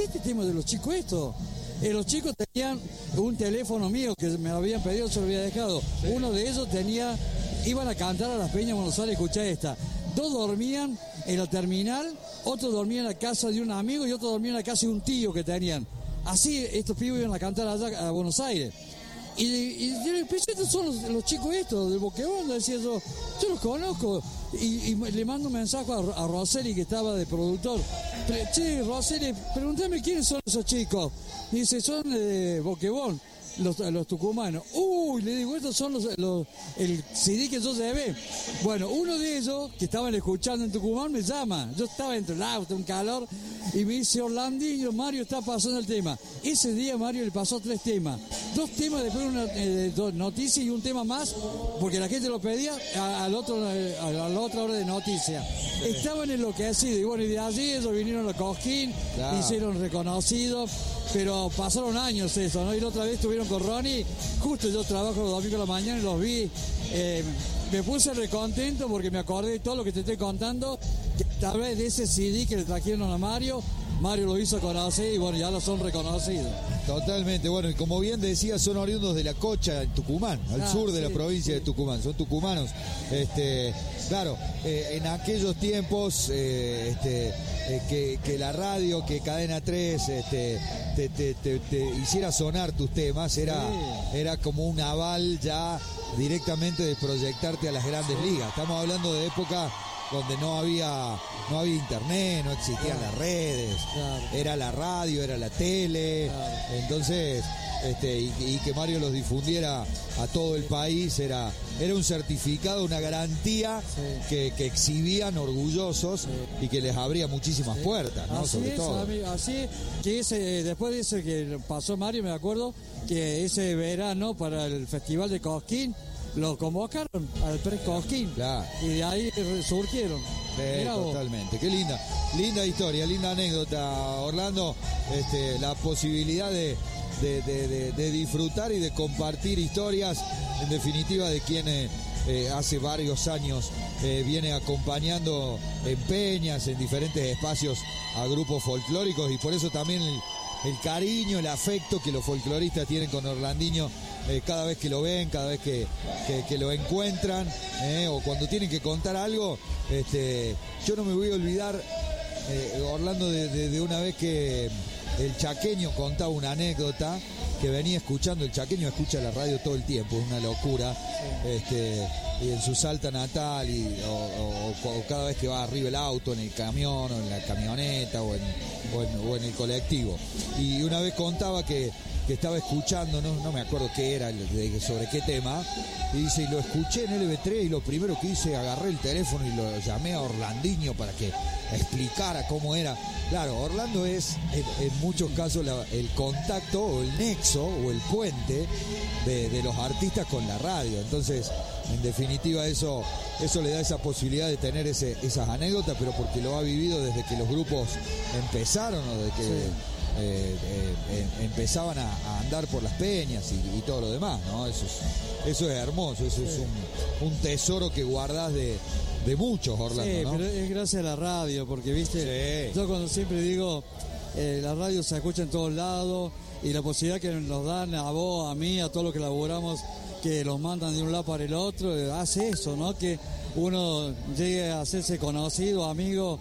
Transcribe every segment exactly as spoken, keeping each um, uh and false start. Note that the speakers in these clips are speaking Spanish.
este tema de los chicos esto. Eh, los chicos tenían un teléfono mío que me habían pedido, se lo había dejado. Sí. Uno de ellos tenía, iban a cantar a las Peñas Buenos Aires, escuchá esta. Dos dormían en la terminal, otros dormían en la casa de un amigo y otros dormían en la casa de un tío que tenían. Así estos pibos iban a cantar allá a Buenos Aires. Y, y yo le dije, estos son los, los chicos estos, del Boquebón, decía yo, yo los conozco. Y, y le mando un mensaje a, a Roseli, que estaba de productor. Pre, che, Roseli, pregúntame quiénes son esos chicos. Y dice, son de Boquebón, los, los tucumanos. Uy, le digo, estos son los, los el C D que yo llevé. Bueno, uno de ellos, que estaban escuchando en Tucumán, me llama. Yo estaba dentro del auto, un calor, y me dice, Orlandinho, Mario está pasando el tema. Ese día Mario le pasó tres temas. Dos temas, después una eh, dos noticias y un tema más, porque la gente lo pedía a, al otro, a, a la otra hora de noticias. Sí. Estaban enloquecidos, y bueno, y de allí ellos vinieron a Cosquín, claro. Hicieron reconocidos, pero pasaron años eso, ¿no? Y la otra vez estuvieron con Ronnie, justo yo trabajo los domingos de la mañana y los vi, eh, me puse recontento porque me acordé de todo lo que te estoy contando, que tal vez de ese C D que le trajeron a Mario, Mario lo hizo conocer y bueno, ya lo son reconocidos. Totalmente, bueno, y como bien decía, son oriundos de La Cocha, en Tucumán, al ah, sur de sí, la provincia sí. de Tucumán, son tucumanos. Este, claro, eh, en aquellos tiempos eh, este, eh, que, que la radio, que Cadena tres este, te, te, te, te hiciera sonar tus temas, era, sí. era como un aval ya directamente de proyectarte a las grandes ligas. Estamos hablando de época donde no había no había internet, no existían claro. las redes, claro. era la radio, era la tele, claro. entonces este y, y que Mario los difundiera a todo el país era era un certificado, una garantía sí. que, que exhibían orgullosos sí. y que les abría muchísimas sí. puertas, ¿no? Así Sobre es, todo. Amigo, así que ese después de ese que pasó Mario, me acuerdo que ese verano para el Festival de Cosquín lo convocaron al Pre-Cosquín claro. y de ahí surgieron. Sí, totalmente, qué linda, linda historia, linda anécdota, Orlando, este, la posibilidad de, de, de, de, de disfrutar y de compartir historias, en definitiva, de quien eh, eh, hace varios años eh, viene acompañando en peñas, en diferentes espacios a grupos folclóricos, y por eso también el, el cariño, el afecto que los folcloristas tienen con Orlandinho. Eh, cada vez que lo ven, cada vez que, que, que lo encuentran, eh, o cuando tienen que contar algo, este, yo no me voy a olvidar, eh, Orlando, de, de, de una vez que el chaqueño contaba una anécdota, que venía escuchando, el chaqueño escucha la radio todo el tiempo, es una locura, este, y en su Salta natal, y, o, o, o cada vez que va arriba el auto, en el camión, o en la camioneta, o en, o en, o en el colectivo. Y una vez contaba que que estaba escuchando, no, no me acuerdo qué era, de, sobre qué tema, y dice, y lo escuché en L B tres, y lo primero que hice, agarré el teléfono y lo llamé a Orlandinho para que explicara cómo era. Claro, Orlando es, en, en muchos casos, la, el contacto, o el nexo, o el puente de, de los artistas con la radio. Entonces, en definitiva, eso, eso le da esa posibilidad de tener ese, esas anécdotas, pero porque lo ha vivido desde que los grupos empezaron, o desde que... Sí. Eh, eh, eh, empezaban a, a andar por las peñas y, y todo lo demás, ¿no? Eso es, eso es hermoso, eso sí. es un, un tesoro que guardás de, de muchos, Orlando, sí, ¿no? Pero es gracias a la radio, porque, viste, sí. yo cuando siempre digo, eh, la radio se escucha en todos lados, y la posibilidad que nos dan a vos, a mí, a todos los que laburamos, que los mandan de un lado para el otro, eh, hace eso, ¿no? Que uno llegue a hacerse conocido, amigo,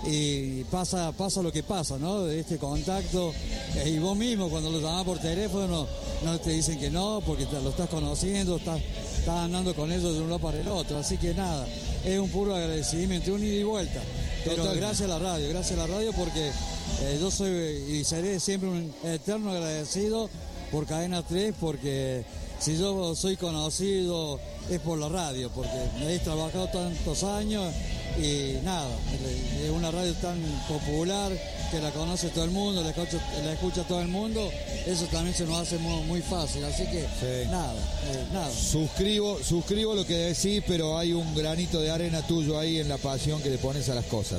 y pasa pasa lo que pasa, ¿no? De este contacto, y vos mismo cuando lo llamás por teléfono no te dicen que no, porque te lo estás conociendo, estás, estás andando con ellos de un lado para el otro, así que nada, es un puro agradecimiento, un ida y vuelta, pero Totalmente. gracias a la radio, gracias a la radio, porque eh, yo soy y seré siempre un eterno agradecido por Cadena tres, porque si yo soy conocido es por la radio, porque me he trabajado tantos años y nada, es una radio tan popular que la conoce todo el mundo, la escucha, la escucha todo el mundo, eso también se nos hace muy, muy fácil, así que sí. nada, eh, nada. Suscribo, suscribo lo que decís, pero hay un granito de arena tuyo ahí en la pasión que le pones a las cosas.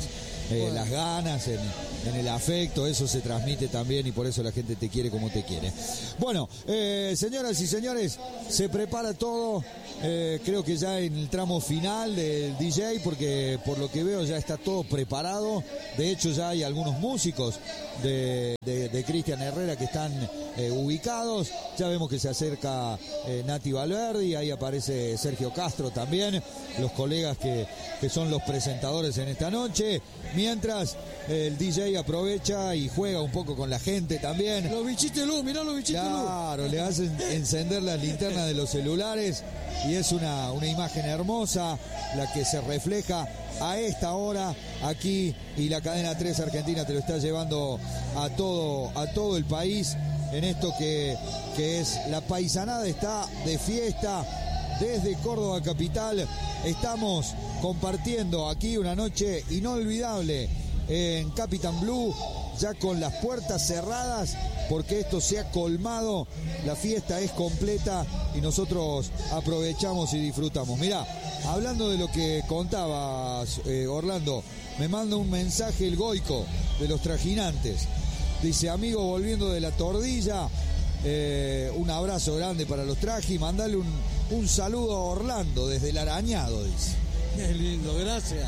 eh, bueno. las ganas, en, en el afecto, eso se transmite también y por eso la gente te quiere como te quiere. Bueno, eh, señoras y señores, se prepara todo, eh, creo que ya en el tramo final del D J, porque por lo que veo ya está todo preparado. De hecho ya hay algunos músicos de, de, de Cristian Herrera que están eh, ubicados. Ya vemos que se acerca eh, Nati Valverde, ahí aparece Sergio Castro también, los colegas que, que son los presentadores en esta noche, mientras eh, el D J aprovecha y juega un poco con la gente también. Los bichitos de luz, mirá los bichitos de luz. Claro, le hacen encender las linternas de los celulares y es una, una imagen hermosa la que se refleja a esta hora aquí, y la cadena tres Argentina te lo está llevando a todo, a todo el país en esto que, que es la paisanada. Está de fiesta desde Córdoba capital. Estamos compartiendo aquí una noche inolvidable en Capitán Blue, ya con las puertas cerradas porque esto se ha colmado, la fiesta es completa y nosotros aprovechamos y disfrutamos. Mirá, hablando de lo que contabas, eh, Orlando, me manda un mensaje el Goico de los Trajinantes. Dice, amigo, volviendo de la Tordilla, eh, un abrazo grande para los Traji, mandale un, un saludo a Orlando desde el Arañado, dice. Qué lindo, gracias.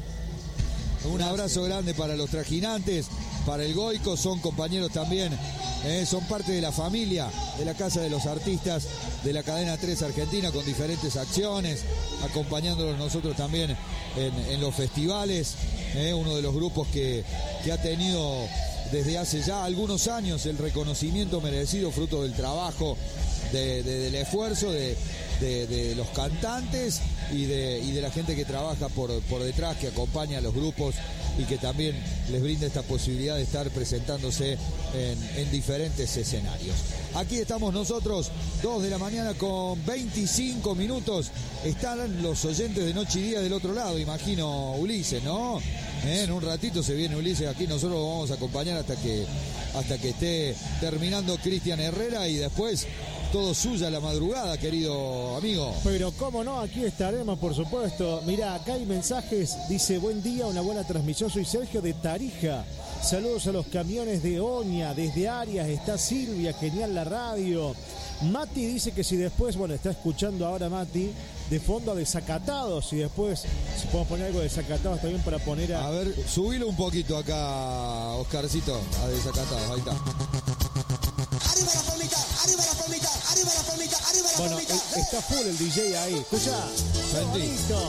Un abrazo grande para los Trajinantes, para el Goico, son compañeros también, eh, son parte de la familia de la Casa de los Artistas de la cadena tres Argentina, con diferentes acciones, acompañándolos nosotros también en, en los festivales, eh, uno de los grupos que, que ha tenido desde hace ya algunos años el reconocimiento merecido, fruto del trabajo, de, de, del esfuerzo de, de, de los cantantes y de, y de la gente que trabaja por, por detrás, que acompaña a los grupos y que también les brinda esta posibilidad de estar presentándose en, en diferentes escenarios. Aquí estamos nosotros, dos de la mañana con veinticinco minutos. Están los oyentes de Noche y Día del otro lado, imagino, Ulises, ¿no? Eh, en un ratito se viene Ulises aquí, nosotros lo vamos a acompañar hasta que, hasta que esté terminando Cristian Herrera y después todo suya la madrugada, querido amigo. Pero cómo no, aquí estaremos, por supuesto. Mirá, acá hay mensajes, dice, buen día, una buena transmisión, soy Sergio de Tarija. Saludos a los camiones de Oña, desde Arias está Silvia, genial la radio. Mati dice que si después, bueno, está escuchando ahora Mati, de fondo a Desacatados, y después si podemos poner algo de Desacatados también para poner a... A ver, subilo un poquito acá, Oscarcito, a Desacatados, ahí está. Arriba la palmita, arriba la palmita, arriba la palmita, arriba la Bueno, palmita. está full el D J ahí, escucha. Sentí. Bonito.